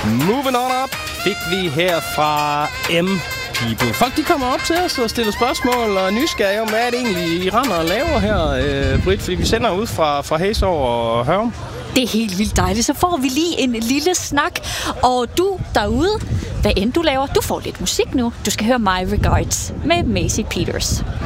Moving on up fik vi her fra M-People. Folk, de kommer op til os og stiller spørgsmål og nysgerrige om, hvad er det egentlig, I render og laver her, Britt? Fordi vi sender ud fra Hæsov og Hørum. Det er helt vildt dejligt. Så får vi lige en lille snak. Og du derude, hvad end du laver, du får lidt musik nu. Du skal høre My Regards med Maisie Peters.